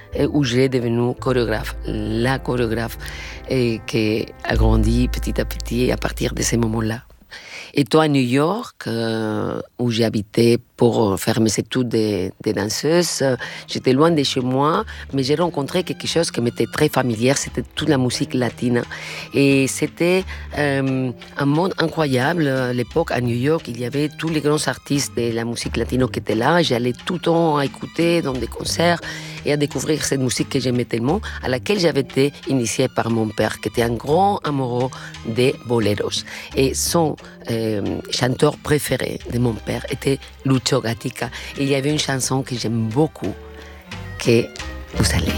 où j'ai devenu chorégraphe, la chorégraphe qui a grandi petit à petit à partir de ces moments-là. Et toi, à New York, où j'ai habité pour faire mes études de danseuse, j'étais loin de chez moi, mais j'ai rencontré quelque chose qui m'était très familier, c'était toute la musique latine. Et c'était un monde incroyable. À l'époque, à New York, il y avait tous les grands artistes de la musique latino qui étaient là. J'allais tout le temps à écouter dans des concerts et à découvrir cette musique que j'aimais tellement, à laquelle j'avais été initiée par mon père, qui était un grand amoureux des boleros. Et son chanteur préféré de mon père était Lucho Gatica. Et il y avait une chanson que j'aime beaucoup, que vous allez